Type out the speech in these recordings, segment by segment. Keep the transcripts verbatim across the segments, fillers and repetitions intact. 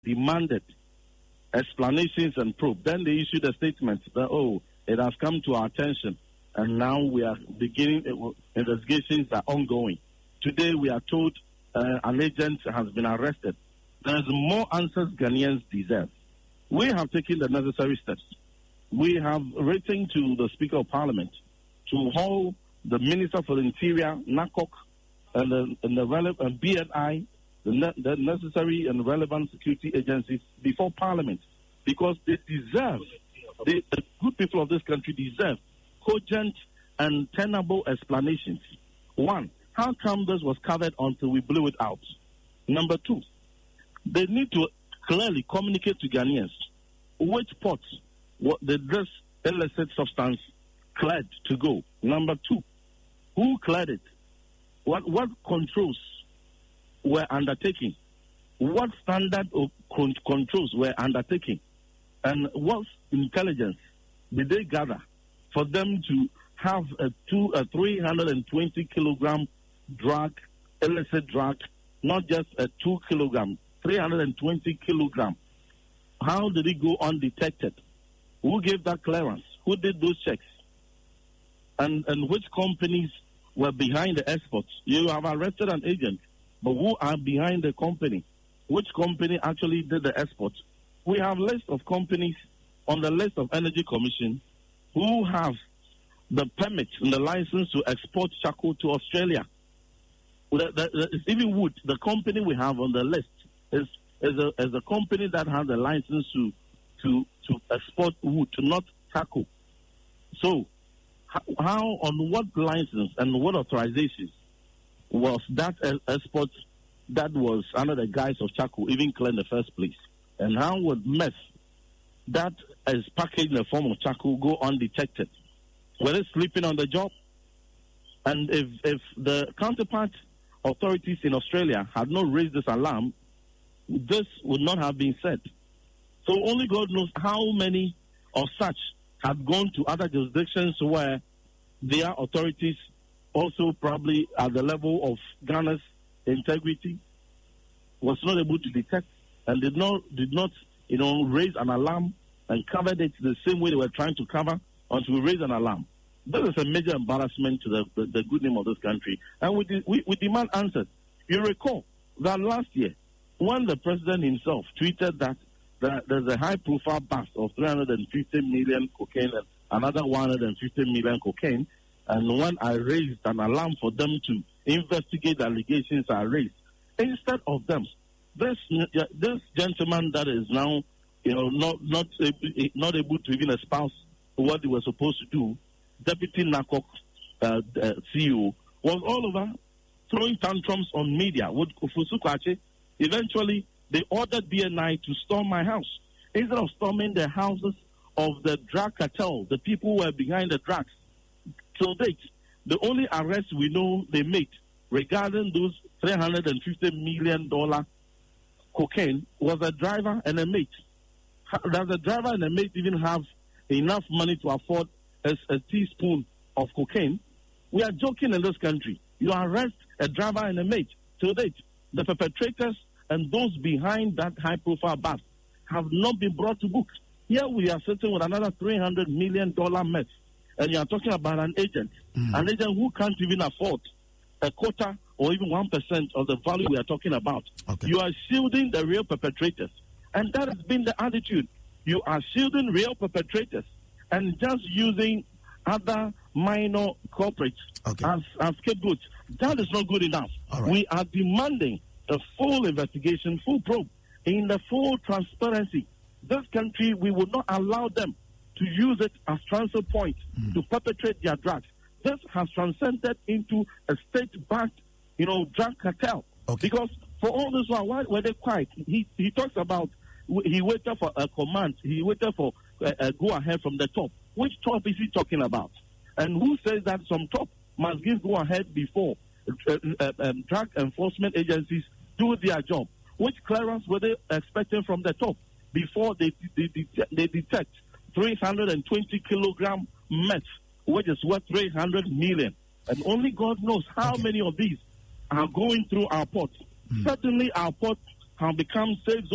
demanded explanations and probe. Then they issued a statement that, oh, it has come to our attention, and now we are beginning, investigations are ongoing. Today we are told uh, an agent has been arrested. There's more answers Ghanaians deserve. We have taken the necessary steps. We have written to the Speaker of Parliament to hold the Minister for the Interior, NACOC, and the, and the relevant B N I, the, ne- the necessary and relevant security agencies before Parliament, because they deserve, they, the good people of this country deserve cogent and tenable explanations. One, how come this was covered until we blew it out? Number two, they need to clearly communicate to Ghanaians which ports what did this illicit substance cleared to go. Number two, who cleared it? What what controls were undertaken? What standard of con- controls were undertaken? And what intelligence did they gather for them to have a two a three hundred twenty kilogram drug, illicit drug, not just a two kilogram, three hundred twenty kilogram? How did it go undetected? Who gave that clearance? Who did those checks? And and which companies were behind the exports? You have arrested an agent, but who are behind the company? Which company actually did the export? We have a list of companies on the list of Energy Commission who have the permit and the license to export charcoal to Australia. The, the, the, it's even Wood, the company we have on the list, is is a, is a company that has a license to to to export wood, not charcoal. So, how, how on what license and what authorizations was that export that was under the guise of charcoal even clear in the first place? And how would meth that is packaged in the form of charcoal go undetected? Were they sleeping on the job? And if if the counterpart authorities in Australia had not raised this alarm, this would not have been said. So only God knows how many of such have gone to other jurisdictions where their authorities also probably at the level of Ghana's integrity was not able to detect and did not did not you know raise an alarm and covered it the same way they were trying to cover until we raise an alarm. This is a major embarrassment to the, the, the good name of this country, and we, de- we we demand answers. You recall that last year when the president himself tweeted that that there's a high-profile bust of three hundred fifty million cocaine and another one hundred fifty million cocaine, and when I raised an alarm for them to investigate the allegations I raised, instead of them, this this gentleman that is now, you know, not not able, not able to even espouse what they were supposed to do, Deputy NACOC uh, uh, C E O, was all over throwing tantrums on media. With Ofosu Kwakye, eventually they ordered B N I to storm my house. Instead of storming the houses of the drug cartel, the people who were behind the drugs. To date, the only arrest we know they made regarding those three hundred fifty million dollars cocaine was a driver and a mate. Does the driver and a mate even have enough money to afford a, a teaspoon of cocaine? We are joking in this country. You arrest a driver and a mate. To date, the perpetrators and those behind that high-profile bust have not been brought to book. Here we are sitting with another three hundred million dollars mess, and you are talking about an agent, mm. an agent who can't even afford a quota or even one percent of the value we are talking about. Okay. You are shielding the real perpetrators, and that has been the attitude. You are shielding real perpetrators and just using other minor corporates okay. as, as scapegoats. That is not good enough. Right. We are demanding a full investigation, full probe, in the full transparency. This country, we will not allow them to use it as transfer point mm. to perpetrate their drugs. This has transcended into a state-backed, you know, drug cartel. Okay. Because for all this while, why were they quiet? He he talks about he waited for a command. He waited for a, a go ahead from the top. Which top is he talking about? And who says that some top must give go ahead before uh, uh, um, drug enforcement agencies do their job? Which clearance were they expecting from the top before they they, they, they detect three hundred twenty kilogram meth, which is worth three hundred million? And only God knows how okay. many of these are going through our ports. Mm. Certainly, our ports have become safe zones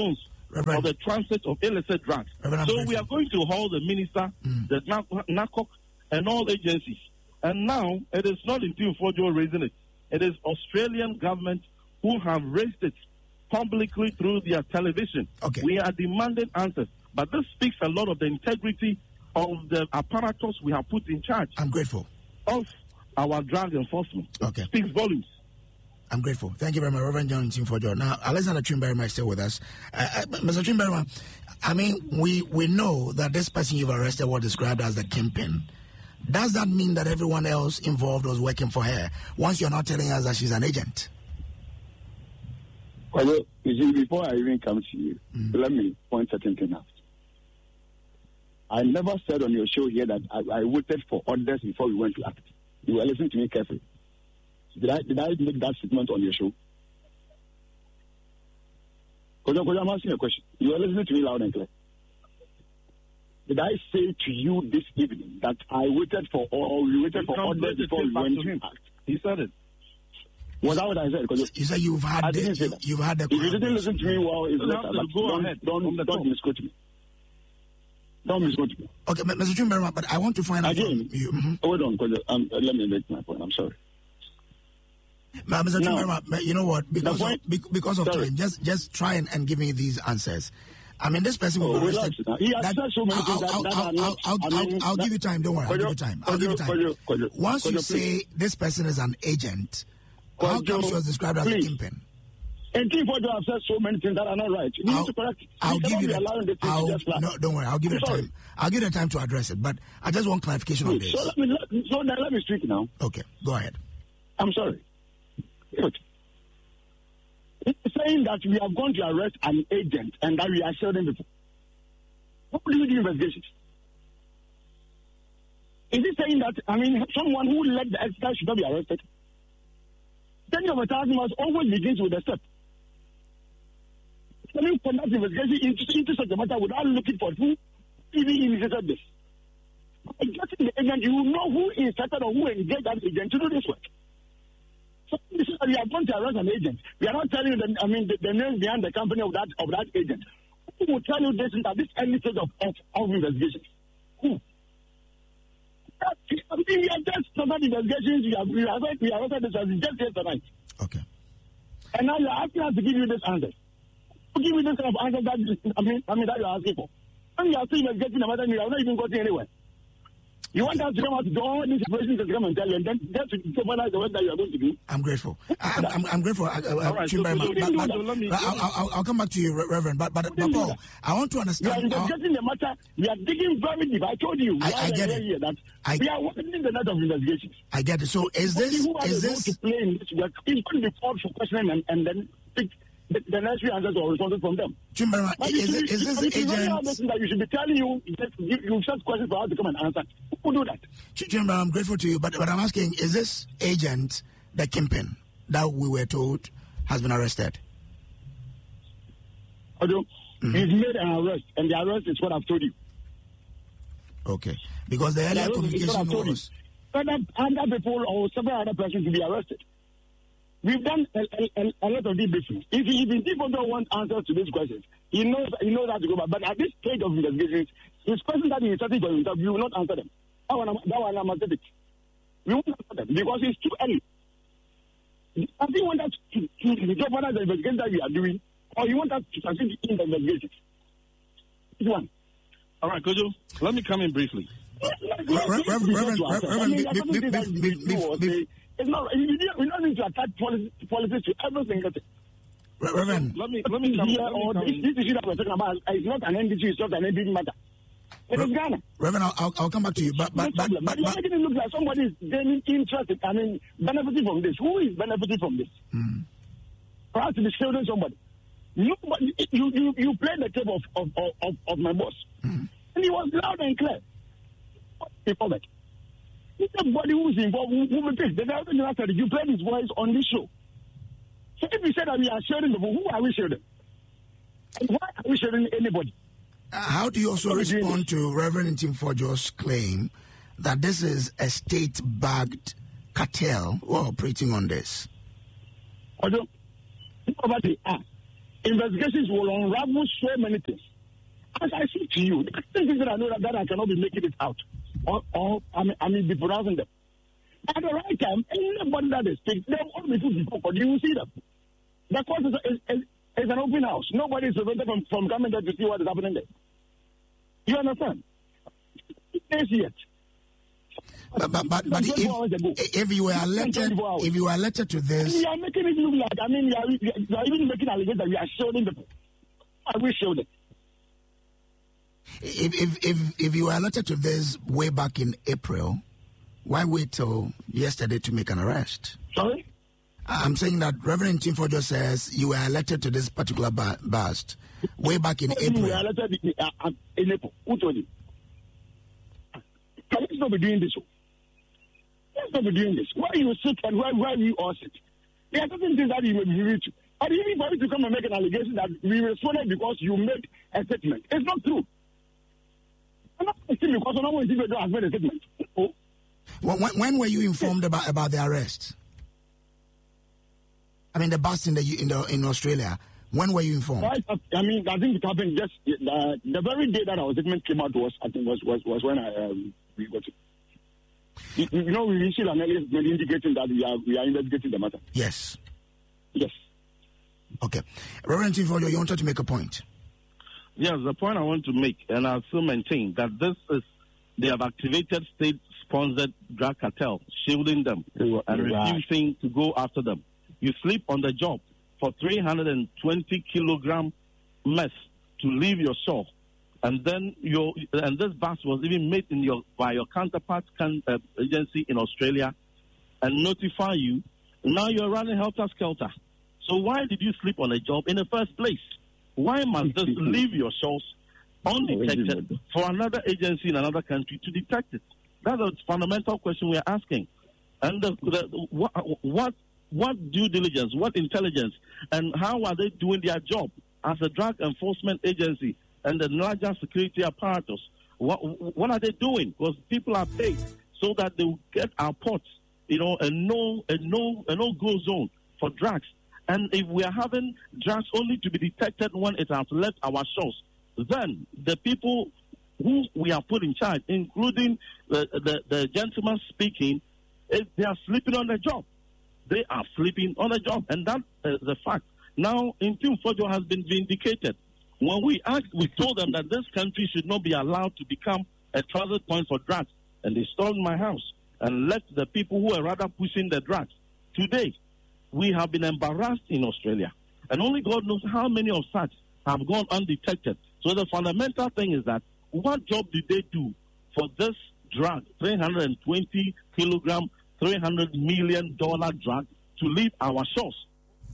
for the transit of illicit drugs. Reverend, so we are going to hold the minister, mm. the NACOC, and all agencies. And now it is not in Timfojo raising it. It is Australian government who have raised it publicly through their television. Okay. We are demanding answers. But this speaks a lot of the integrity of the apparatus we have put in charge. I'm grateful. Of our drug enforcement. Okay. It speaks volumes. I'm grateful. Thank you very much, Reverend John Timfojo. Now, Alexander Chimberima is still with us. Uh, uh, Mister Chimberima, I mean, we, we know that this person you've arrested was described as the kingpin. Does that mean that everyone else involved was working for her, once you're not telling us that she's an agent? Well, you see, before I even come to you, mm. let me point certain things out. I never said on your show here that I, I waited for orders before we went to act. You were listening to me carefully. Did I did I make that statement on your show? Because I'm asking a question. You were listening to me loud and clear. Did I say to you this evening that I waited for or we waited for orders before we went to act? He said it. Was that what I said? Because you said you've had the, you, you've had the. If you didn't listen to me, well, it's better. Go don't, ahead. Don't don't, don't misquote me. Don't misquote me. Okay, Mister Chimberima, but I want to find out again. From you. Mm-hmm. Hold on, because um, let me make my point. I'm sorry. But Mister Chimberima, you know what? Because point, of, because of time, just just try and, and give me these answers. I mean, this person will oh, arrested. He has said so many things that, I'll, that I'll, are not. I'll, I'll, I mean, I'll, I'll that, give you time. Don't worry. I'll give you time. I'll give you time. Kojo, Kojo, Once Kojo, you please. say this person is an agent, Kojo, how come she was described as please. a kingpin? And Timfojo have said so many things that are not right. You I'll, need to correct. I'll give you the I'll, No, don't worry. I'll give you the sorry. time. I'll give you the time to address it. But I just want clarification on this. So let me let, so then let me speak now. Okay, go ahead. I'm sorry. Good. It's saying that we have gone to arrest an agent and that we are shielding people. How do we do investigations? Is it saying that, I mean, someone who led the exercise should not be arrested? Telling of a thousand must always begins with a step. Can you conduct investigation into, into such a matter without looking for who even initiated this? By getting the agent, you will know who instructed or who engaged that agent to do this work. So this is, we are going to arrest an agent. We are not telling you, the, I mean, the, the names behind the company of that of that agent. Who will tell you this at this early stage of, of, of investigations? Who? I mean, we have just started investigations. We have, we have, we have arrested this person just yesterday. Okay. And now you are asking us to give you this answer. To give you this kind of answer that I mean, I mean that you are asking for. And you are still investigating the matter and you have not even gotten anywhere. You want us to come out to do all these situations to come and tell you, and then just to finalize the work that you are going to do. I'm grateful. I'm, I'm, I'm grateful. Uh, uh, right, so, so, but, but, but, but I'll, I'll, I'll come back to you, Reverend. But, but, but Paul, I want to understand. We are investigating the matter. We are digging very deep. I told you. I, I get it. Here that I, we are working in the net of investigations. I get it. So is this who is this to play in this work? It's going to be called for questioning and, and then pick the, the necessary answers or responses from them. Chimberima, is, should, is this agent? agent? You should be telling you, you, you set questions for us to come and answer. Who do that? Chimberima, I'm grateful to you, but, but I'm asking, is this agent the kingpin that we were told has been arrested? Although mm-hmm. he's made an arrest, and the arrest is what I've told you. Okay, because the earlier communication was other, other people or several other persons to be arrested. We've done a, a, a lot of debriefing. If he, if people don't want answers to these questions, he knows he knows how to go back. But at this stage of investigations, his question that he is starting for himself, you will not answer them. That one, that one I'm upset. We won't answer them because it's too early. I think want us to, to, to jeopardize the investigation that we are doing, or you want us to succeed in the investigation. Which one? All right, Kojo, let me come in briefly. It's not. We don't need to attach policy, policies to every single thing. Reverend, let me let me come. Here, Let me or come this, this issue that we're talking about is not an N D C, it's not an N D C matter. It is Ghana. Reverend, I'll, I'll come back to you, but but no but, but, but, but you're making it look like somebody is gaining interest. I mean, benefiting from this. Who is benefiting from this? Mm. For us to be shielding somebody. Nobody. You you you played the tape of of of, of my boss, mm. and he was loud and clear. Before that. Everybody who's involved, who, who will take the director said you played his voice on this show. So if we say that we are sharing the who are we sharing? And why are we sharing anybody? Uh, how do you also what respond to Reverend Timfojo's claim that this is a state-backed cartel who are operating on this? Although, nobody are. investigations will unravel so many things. As I say to you, there are things that I know that, that I cannot be making it out, or, or I mean, I mean, be pronouncing them. At the right time, anybody that they speak, they will be put before court. You will see them. The court is, is, is, is an open house. Nobody is prevented from, from coming there to see what is happening there. You understand? Yes, yet. But, but, but, but if, if you were elected, if you were elected to this, you are making it look like, I mean, you are, you are even making allegations that we are shielding the people. I will shield it. If, if if if you were elected to this way back in April, why wait till yesterday to make an arrest? Sorry? I'm saying that Reverend Timfojo says you were elected to this particular ba- bust way back in April. You were elected in, uh, in April. Who told you? Let's not be doing this. Let's not be doing this. Why you sit and why, why we all sit? There are certain things that you may be reaching. But even for you to come and make an allegation that we responded because you made a statement, it's not true. I'm not asking because no one has made a statement. Oh. When, when were you informed about, about the arrest? I mean, the bust in the in the in Australia. When were you informed? Right, I mean, I think it happened just uh, the very day that our statement came out was I think was was, was when I um, we got it. You, you know, we issued an earlier statement indicating that we are we are investigating the matter. Yes. Yes. Okay, Reverend Timfojo, you wanted to make a point. Yes, the point I want to make, and I still maintain that this is, they have activated state-sponsored drug cartel, shielding them and refusing to go after them. You sleep on the job for three hundred twenty kilogram mess to leave your shore, and then your and this bus was even made in your by your counterpart can, uh, agency in Australia, and notify you. Now you're running helter-skelter. So why did you sleep on a job in the first place? Why must this leave your shores undetected for another agency in another country to detect it? That's a fundamental question we are asking. And the, the, what, what what due diligence, what intelligence, and how are they doing their job as a drug enforcement agency and the larger security apparatus? What what are they doing? Because people are paid so that they will get our ports, you know, a no a no a no go zone for drugs. And if we are having drugs only to be detected when it has left our shores, then the people who we are put in charge, including the, the, the gentleman speaking, they are sleeping on the job. They are sleeping on the job. And that is the fact. Now, Timfojo has been vindicated. When we asked, we told them that this country should not be allowed to become a transit point for drugs. And they stormed my house and left the people who were rather pushing the drugs. Today, we have been embarrassed in Australia. And only God knows how many of such have gone undetected. So the fundamental thing is that what job did they do for this drug, three hundred twenty kilogram, three hundred million dollars drug, to leave our shores?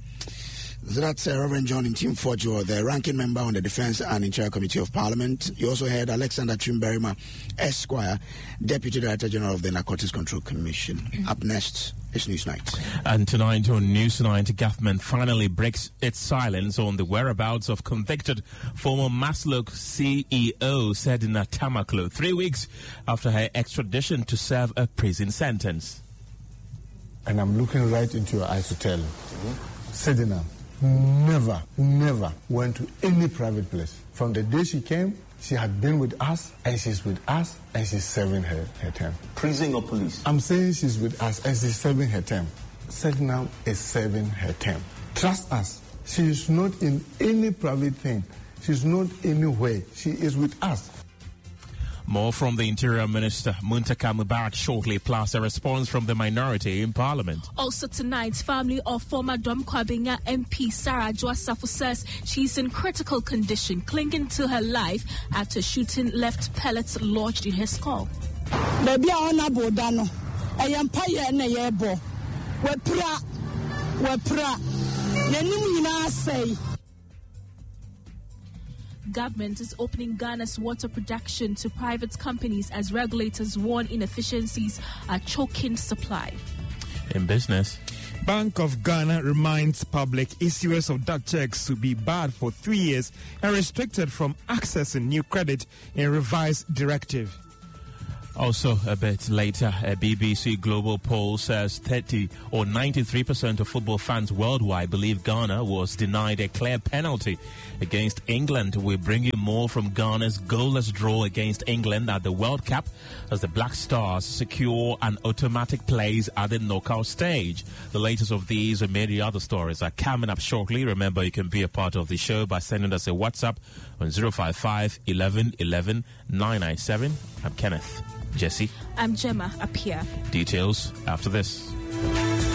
So that's uh, Reverend John Timfojo, the ranking member on the Defense and Interior Committee of Parliament. You also heard Alexander Chimberima, Esquire, Deputy Director General of the Narcotics Control Commission. Mm-hmm. Up next is Newsnight. And tonight on Newsnight, the government finally breaks its silence on the whereabouts of convicted former Maslow C E O Sedina Tamaklo, three weeks after her extradition to serve a prison sentence. And I'm looking right into your eyes to tell you, mm-hmm. Sedina never, never went to any private place. From the day she came, she had been with us, and she's with us, and she's serving her, her term. Prison or police? I'm saying she's with us, and she's serving her term. Sedina is serving her term. Trust us. She is not in any private thing. She's not anywhere. She is with us. More from the Interior Minister, Muntaka Mubarak, shortly, plus a response from the minority in Parliament. Also tonight, family of former Dom Kwabenya M P Sarah Joasafu says she's in critical condition, clinging to her life after shooting left pellets lodged in her skull. Baby, I want to go I am paya na yebo. Wepra, wepra. Nenim ina say. Government is opening Ghana's water production to private companies as regulators warn inefficiencies are choking supply. In business, Bank of Ghana reminds public issuers of debt checks to be barred for three years and restricted from accessing new credit in revised directive. Also, a bit later, a B B C Global poll says thirty or ninety-three percent of football fans worldwide believe Ghana was denied a clear penalty against England. We bring you more from Ghana's goalless draw against England at the World Cup as the Black Stars secure an automatic place at the knockout stage. The latest of these and many other stories are coming up shortly. Remember, you can be a part of the show by sending us a WhatsApp on zero five five, eleven, eleven, nine nine seven. I'm Kenneth. Jesse. I'm Gemma Apia. Details after this.